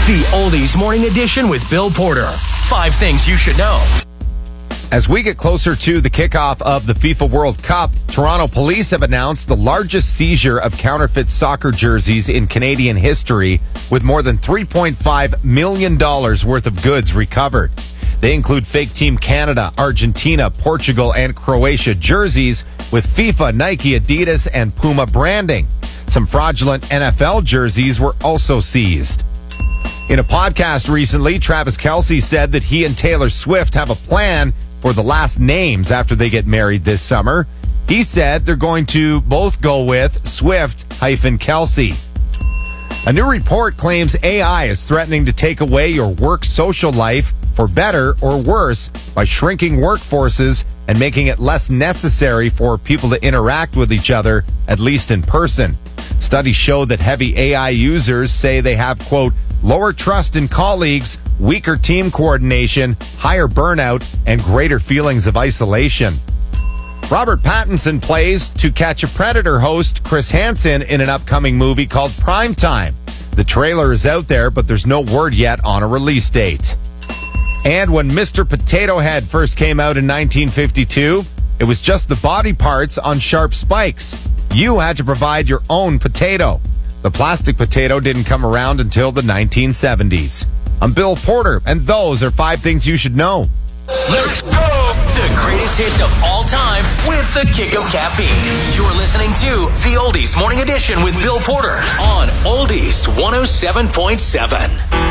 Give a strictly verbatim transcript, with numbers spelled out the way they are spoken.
The Oldies Morning Edition with Bill Porter. Five things you should know. As we get closer to the kickoff of the FIFA World Cup, Toronto police have announced the largest seizure of counterfeit soccer jerseys in Canadian history, with more than three point five million dollars worth of goods recovered. They include fake Team Canada, Argentina, Portugal, and Croatia jerseys with FIFA, Nike, Adidas, and Puma branding. Some fraudulent N F L jerseys were also seized. In a podcast recently, Travis Kelce said that he and Taylor Swift have a plan for the last names after they get married this summer. He said they're going to both go with Swift hyphen Kelce. A new report claims A I is threatening to take away your work social life for better or worse by shrinking workforces and making it less necessary for people to interact with each other, at least in person. Studies show that heavy A I users say they have, quote, lower trust in colleagues, weaker team coordination, higher burnout, and greater feelings of isolation. Robert Pattinson plays To Catch a Predator host Chris Hansen in an upcoming movie called Primetime. The trailer is out there, but there's no word yet on a release date. And when Mister Potato Head first came out in nineteen fifty-two, it was just the body parts on sharp spikes. You had to provide your own potato. The plastic potato didn't come around until the nineteen seventies. I'm Bill Porter, and those are five things you should know. Let's go! The greatest hits of all time with the kick of caffeine. You're listening to the Oldies Morning Edition with Bill Porter on Oldies one oh seven point seven.